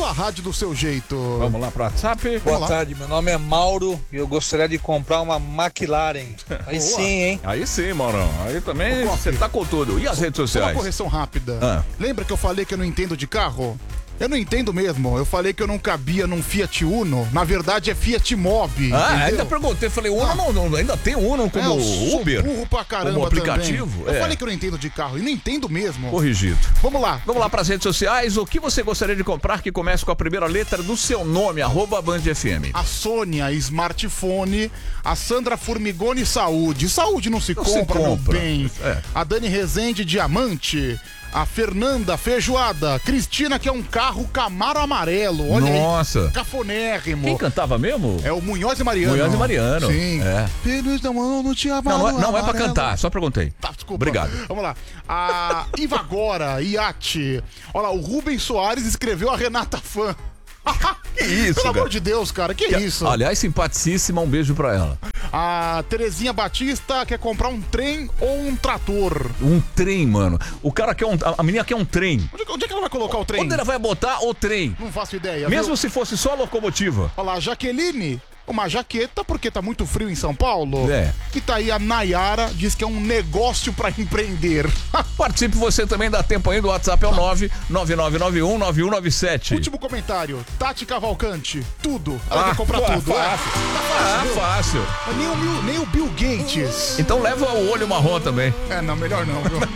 Fala, rádio do seu jeito. Vamos lá pro WhatsApp. Boa tarde, meu nome é Mauro e eu gostaria de comprar uma McLaren. Aí sim, hein? Aí sim, Maurão. Aí também você tá com tudo. E as redes Uma sociais? correção rápida. Lembra que eu falei que eu não entendo de carro? Eu não entendo mesmo. Eu falei que eu não cabia num Fiat Uno. Na verdade é Fiat Mobi. Ainda perguntei. Falei, Uno não, ainda tem Uno como Uber? Burro pra caramba como aplicativo? também. Eu falei que eu não entendo de carro. E não entendo mesmo. Corrigido. Vamos lá. Vamos lá pras redes sociais. O que você gostaria de comprar que comece com a primeira letra do seu nome, @BandFM. A Sônia, smartphone. A Sandra Formigoni, saúde. Saúde não se compra, meu bem. A Dani Rezende, diamante. A Fernanda, feijoada. Cristina, que é um carro Camaro amarelo. Olha Nossa. aí. Cafonérrimo. Quem cantava mesmo? É o Munhoz e Mariano. Munhoz e Mariano. Sim. Filhos da mão não te não é pra cantar, só perguntei. Tá, desculpa. Obrigado. Vamos lá. A Ivagora, Iate. Olha lá, o Rubens Soares escreveu a Renata Fã. Que isso, Pelo cara? amor de Deus, cara, que isso? Aliás, simpaticíssima, um beijo pra ela. A Terezinha Batista quer comprar um trem ou um trator? Um trem, mano. O cara quer a menina quer um trem. Onde é que ela vai colocar o trem? Onde ela vai botar o trem? Não faço ideia. Mesmo viu? se fosse só a locomotiva. Olha lá, Jaqueline, uma jaqueta, porque tá muito frio em São Paulo. E tá aí a Nayara, diz que é um negócio pra empreender. Participe você também, dá tempo aí, do WhatsApp é o 999919197. Último comentário, Tati Cavalcante, tudo. Ela quer comprar tudo. Fácil. Fácil. Nem o Bill Gates. Então leva o olho marrom também. Não, melhor não, viu?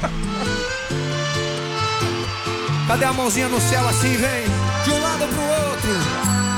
Cadê a mãozinha no céu assim, vem? De um lado pro outro.